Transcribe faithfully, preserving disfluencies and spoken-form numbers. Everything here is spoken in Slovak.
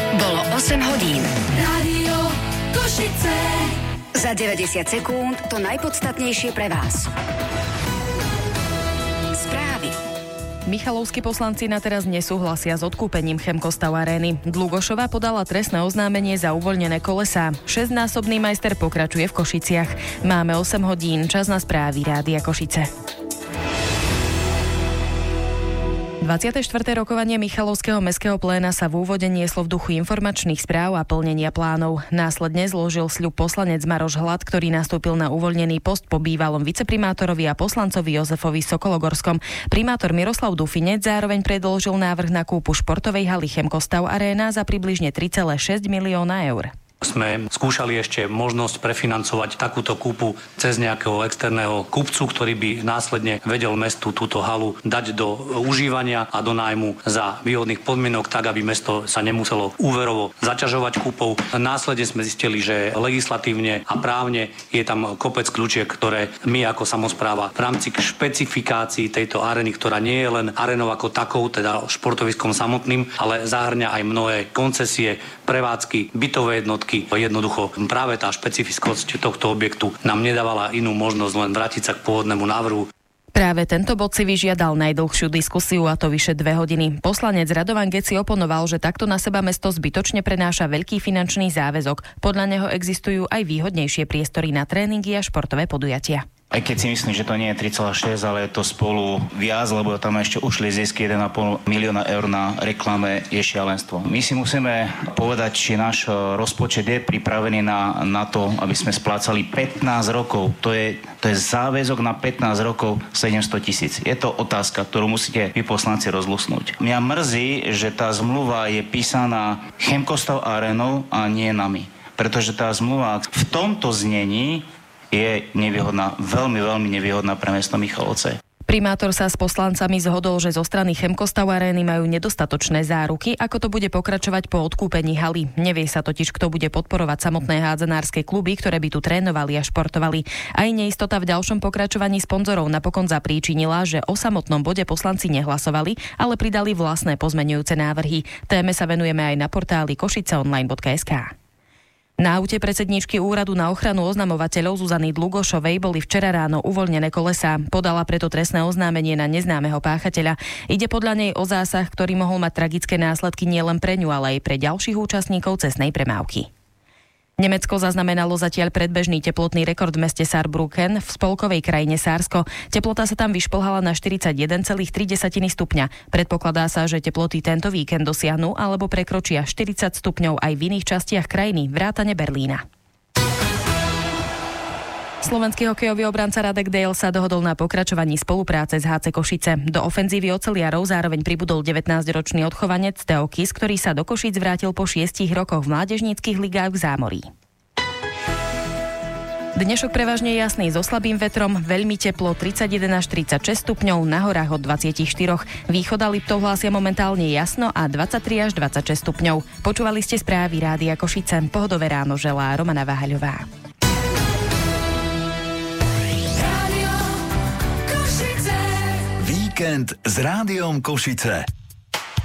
Bolo osem hodín. Rádio Košice. Za deväťdesiat sekúnd to najpodstatnejšie pre vás. Správy. Michalovskí poslanci na teraz nesúhlasia s odkúpením Chemkostav arény. Dlugošová podala trestné oznámenie za uvoľnené kolesá. Šesťnásobný majster pokračuje v Košiciach. Máme osem hodín, čas na správy Rádia Košice. dvadsiate štvrté rokovanie Michalovského mestského pléna sa v úvode nieslo v duchu informačných správ a plnenia plánov. Následne zložil sľub poslanec Maroš Hlad, ktorý nastúpil na uvoľnený post po bývalom viceprimátorovi a poslancovi Jozefovi Sokologorskom. Primátor Miroslav Dufinec zároveň predložil návrh na kúpu športovej haly Chemkostav Aréna za približne tri celé šesť milióna eur. Sme skúšali ešte možnosť prefinancovať takúto kúpu cez nejakého externého kupcu, ktorý by následne vedel mestu túto halu dať do užívania a do nájmu za výhodných podmienok, tak aby mesto sa nemuselo úverovo zaťažovať kúpou. Následne sme zistili, že legislatívne a právne je tam kopec kľúčiek, ktoré my ako samospráva v rámci špecifikácií tejto arény, ktorá nie je len arénou ako takou, teda športoviskom samotným, ale zahŕňa aj mnohé koncesie, prevádzky, bytové jednotky. Jednoducho práve tá špecifickosť tohto objektu nám nedávala inú možnosť len vrátiť sa k pôvodnému návrhu. Práve tento bod si vyžiadal najdlhšiu diskusiu, a to vyše dve hodiny. Poslanec Radovan Geci oponoval, že takto na seba mesto zbytočne prenáša veľký finančný záväzok. Podľa neho existujú aj výhodnejšie priestory na tréningy a športové podujatia. Aj keď si myslím, že to nie je tri celé šesť, ale je to spolu viac, lebo tam ešte ušli zisky jeden a pol milióna eur na reklame, je šialenstvo. My si musíme povedať, či náš rozpočet je pripravený na, na to, aby sme splácali pätnásť rokov. To je, to je záväzok na pätnásť rokov sedemsto tisíc. Je to otázka, ktorú musíte vy poslanci rozlusnúť. Mňa mrzí, že tá zmluva je písaná Chemkostav arénou a nie nami. Pretože tá zmluva v tomto znení je nevýhodná, veľmi, veľmi nevýhodná pre mesto Michalovce. Primátor sa s poslancami zhodol, že zo strany Chemkostav arény majú nedostatočné záruky, ako to bude pokračovať po odkúpení haly. Nevie sa totiž, kto bude podporovať samotné hádzanárske kluby, ktoré by tu trénovali a športovali. Aj neistota v ďalšom pokračovaní sponzorov napokon zapríčinila, že o samotnom bode poslanci nehlasovali, ale pridali vlastné pozmeňujúce návrhy. Téme sa venujeme aj na portáli košiceonline bodka es ká. Na aute predsedníčky úradu na ochranu oznamovateľov Zuzany Dlugošovej boli včera ráno uvoľnené kolesá. Podala preto trestné oznámenie na neznámeho páchateľa. Ide podľa nej o zásah, ktorý mohol mať tragické následky nielen pre ňu, ale aj pre ďalších účastníkov cestnej premávky. Nemecko zaznamenalo zatiaľ predbežný teplotný rekord v meste Saarbrücken v spolkovej krajine Sársko. Teplota sa tam vyšplhala na štyridsaťjeden celá tri stupňa. Predpokladá sa, že teploty tento víkend dosiahnu alebo prekročia štyridsať stupňov aj v iných častiach krajiny, vrátane Berlína. Slovenský hokejový obranca Radek Dale sa dohodol na pokračovaní spolupráce s há cé Košice. Do ofenzívy oceliarov zároveň pribudol devätnásťročný odchovanec Theo Kiss, ktorý sa do Košíc vrátil po šiestich rokoch v mládežníckych ligách v Zámorí. Dnešok prevažne jasný so slabým vetrom, veľmi teplo, tridsaťjeden až tridsaťšesť stupňov, na horách od dvadsaťštyri. Východ a Liptov hlásia momentálne jasno a dvadsaťtri až dvadsaťšesť stupňov. Počúvali ste správy Rádia Košice. Pohodové ráno želá Romana Váhaľová. Víkend s Rádiom Košice.